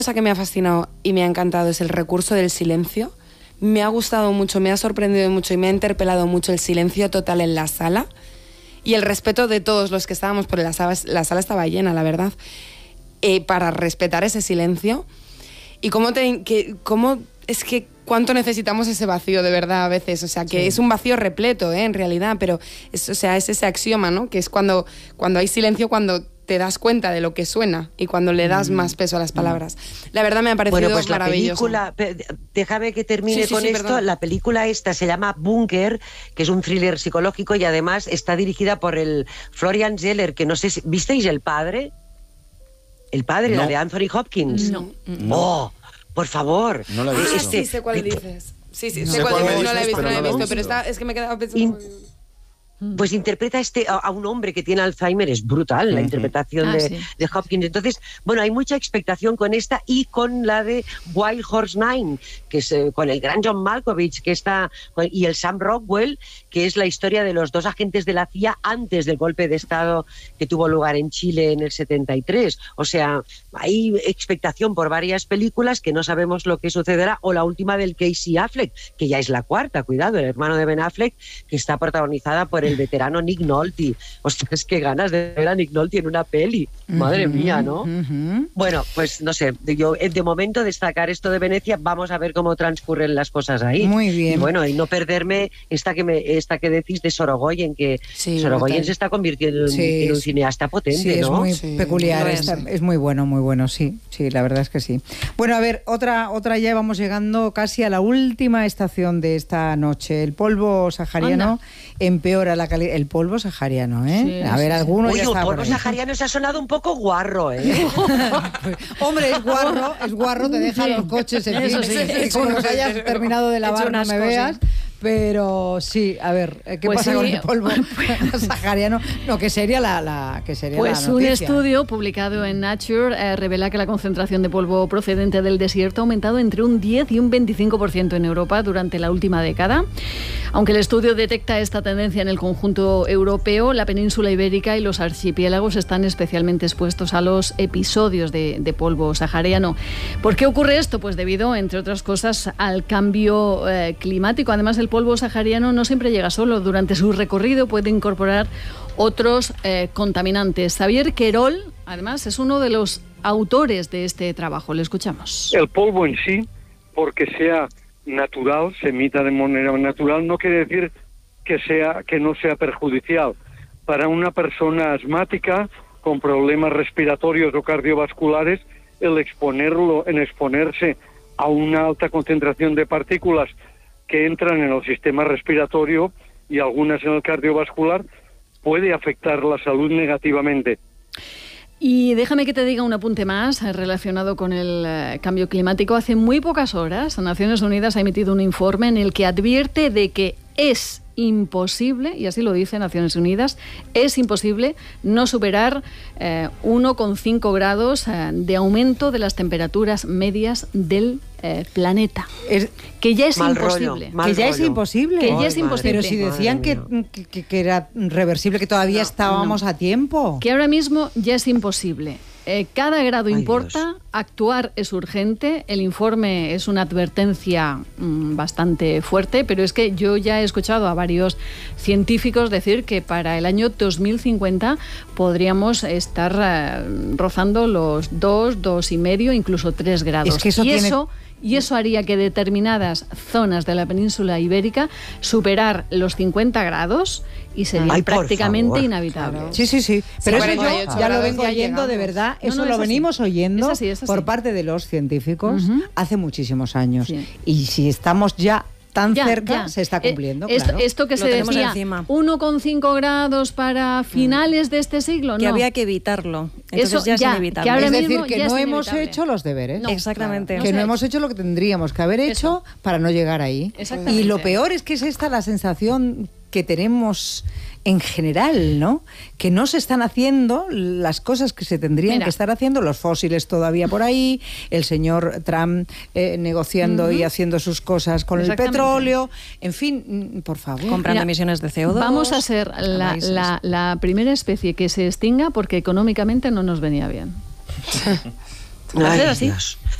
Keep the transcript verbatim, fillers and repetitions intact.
cosa que me ha fascinado y me ha encantado es el recurso del silencio. Me ha gustado mucho, me ha sorprendido mucho y me ha interpelado mucho el silencio total en la sala y el respeto de todos los que estábamos, porque la sala, la sala estaba llena, la verdad, eh, para respetar ese silencio. Y cómo, te, que, cómo es que cuánto necesitamos ese vacío de verdad a veces, o sea, que sí. Es un vacío repleto, ¿eh? En realidad, pero es, o sea, es ese axioma, ¿no? Que es cuando, cuando hay silencio, cuando te das cuenta de lo que suena y cuando le das mm. más peso a las palabras. La verdad me ha parecido bueno, pues maravilloso. La película, déjame que termine sí, sí, con sí, esto. perdón. La película esta se llama Bunker, que es un thriller psicológico y además está dirigida por el Florian Zeller, que no sé si... ¿Visteis El Padre? El Padre, no. La de Anthony Hopkins. No. no. ¡Oh! Por favor. No la he visto. Ah, sí, sé cuál dices. Sí, sí, no. sé cuál dices. dices, No la he visto, pero no la he visto, visto. pero está, es que me he quedado pensando... In... Pues interpreta este, a, a un hombre que tiene Alzheimer, es brutal la uh-huh. interpretación ah, de, sí. de Hopkins. Entonces, bueno, hay mucha expectación con esta y con la de Wild Horse Nine, que es eh, con el gran John Malkovich, que está, con, y el Sam Rockwell, que es la historia de los dos agentes de la C I A antes del golpe de Estado que tuvo lugar en Chile en el setenta y tres. O sea, hay expectación por varias películas que no sabemos lo que sucederá, o la última del Casey Affleck, que ya es la cuarta, cuidado, el hermano de Ben Affleck, que está protagonizada por el veterano Nick Nolte. Ostras, qué ganas de ver a Nick Nolte en una peli. Madre uh-huh, mía, ¿no? Uh-huh. Bueno, pues no sé, yo de momento destacar esto de Venecia, vamos a ver cómo transcurren las cosas ahí. Muy bien. Y bueno, y no perderme esta que me esta que decís de Sorogoyen, que sí, Sorogoyen total. Se está convirtiendo en, sí, en un cineasta potente, sí, es ¿no? muy sí, peculiar, es. Está, es muy bueno, muy bueno, sí, sí, la verdad es que sí. Bueno, a ver, otra, otra ya vamos llegando casi a la última estación de esta noche. El polvo sahariano Anda. empeora la calidad. El polvo sahariano, ¿eh? Sí, a ver, sí, alguno Uy, ya está. El polvo sahariano se ha sonado un poco guarro, ¿eh? Hombre, es guarro, es guarro, te deja los coches en fin. Sí, que como los hayas terminado de lavar, no me cosas. veas. Pero sí, a ver, ¿qué pues pasa sí, con el polvo pues, sahariano? No, que sería la, la, que sería pues la noticia. Un estudio publicado en Nature eh, revela que la concentración de polvo procedente del desierto ha aumentado entre un diez y un veinticinco por ciento en Europa durante la última década. Aunque el estudio detecta esta tendencia en el conjunto europeo, la península ibérica y los archipiélagos están especialmente expuestos a los episodios de, de polvo sahariano. ¿Por qué ocurre esto? Pues debido, entre otras cosas, al cambio eh, climático. Además, el polvo sahariano no siempre llega solo. Durante su recorrido puede incorporar otros eh, contaminantes. Xavier Querol, además, es uno de los autores de este trabajo. Le escuchamos. El polvo en sí, porque sea natural, se emita de manera natural, no quiere decir que sea que no sea perjudicial. Para una persona asmática con problemas respiratorios o cardiovasculares, el exponerlo, en exponerse a una alta concentración de partículas que entran en el sistema respiratorio y algunas en el cardiovascular, puede afectar la salud negativamente. Y déjame que te diga un apunte más relacionado con el eh, cambio climático. Hace muy pocas horas, Naciones Unidas ha emitido un informe en el que advierte de que es imposible, y así lo dice Naciones Unidas, es imposible no superar eh, uno coma cinco grados eh, de aumento de las temperaturas medias del eh, planeta. Es, que ya es mal imposible. Rollo, que ya rollo. es imposible. Que Ay, ya es imposible. Pero si decían que, que, que era reversible, que todavía no, estábamos no. a tiempo. Que ahora mismo ya es imposible. Eh, cada grado Ay, importa, Dios. Actuar es urgente. El informe es una advertencia mmm, bastante fuerte, pero es que yo ya he escuchado a varios científicos decir que para el año dos mil cincuenta podríamos estar eh, rozando los dos, dos y medio, incluso tres grados. Es que eso y tiene... eso Y eso haría que determinadas zonas de la península ibérica superar los cincuenta grados y sería Ay, prácticamente inhabitable. Claro. Sí, sí, sí. Pero sí, eso yo ya lo vengo oyendo de verdad. No, Eso no, lo es venimos así. oyendo es así, es así. por parte de los científicos uh-huh. hace muchísimos años. Sí. Y si estamos ya tan ya, cerca, ya. se está cumpliendo. Eh, claro. esto, esto que lo se decía, encima. uno coma cinco grados para finales mm. de este siglo, que no. había que evitarlo. Entonces Eso ya, ya es inevitable. Que ahora es decir, mismo que ya no es hemos inevitable. hecho los deberes. No, exactamente. Claro. Que no, no sé. hemos hecho lo que tendríamos que haber hecho Eso. para no llegar ahí. Y lo peor es que es esta la sensación que tenemos en general, ¿no? Que no se están haciendo las cosas que se tendrían Mira. que estar haciendo, los fósiles todavía por ahí, el señor Trump eh, negociando uh-huh. y haciendo sus cosas con el petróleo, en fin, por favor. Comprando Mira, emisiones de C O dos. Vamos a ser la, la, la primera especie que se extinga porque económicamente no nos venía bien. Va a ser así. Dios.